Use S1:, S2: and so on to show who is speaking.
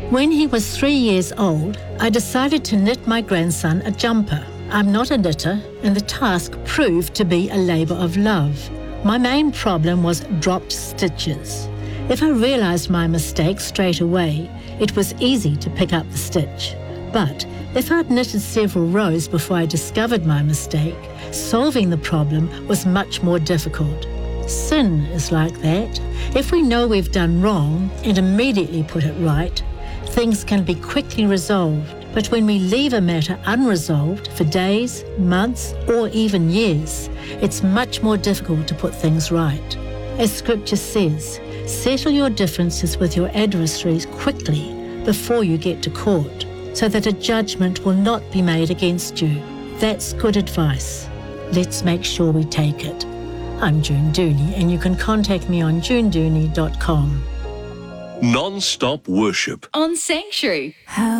S1: When he was 3 years old, I decided to knit my grandson a jumper. I'm not a knitter, and the task proved to be a labour of love. My main problem was dropped stitches. If I realised my mistake straight away, it was easy to pick up the stitch. But if I'd knitted several rows before I discovered my mistake, solving the problem was much more difficult. Sin is like that. If we know we've done wrong and immediately put it right, things can be quickly resolved. But when we leave a matter unresolved for days, months, or even years, it's much more difficult to put things right. As Scripture says, settle your differences with your adversaries quickly before you get to court, so that a judgment will not be made against you. That's good advice. Let's make sure we take it. I'm June Dooney, and you can contact me on junedooney.com.
S2: Non-stop worship
S3: on Sanctuary.